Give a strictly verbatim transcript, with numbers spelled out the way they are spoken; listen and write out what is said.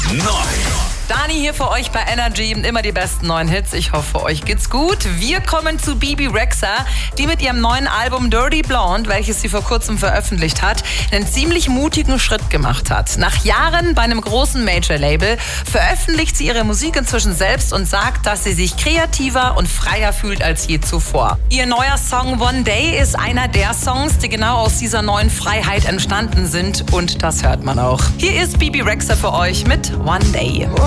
neun. Dani hier für euch bei Energy. Immer die besten neuen Hits. Ich hoffe, euch geht's gut. Wir kommen zu Bebe Rexha, die mit ihrem neuen Album Dirty Blonde, welches sie vor kurzem veröffentlicht hat, einen ziemlich mutigen Schritt gemacht hat. Nach Jahren bei einem großen Major-Label veröffentlicht sie ihre Musik inzwischen selbst und sagt, dass sie sich kreativer und freier fühlt als je zuvor. Ihr neuer Song One Day ist einer der Songs, die genau aus dieser neuen Freiheit entstanden sind. Und das hört man auch. Hier ist Bebe Rexha für euch mit One Day.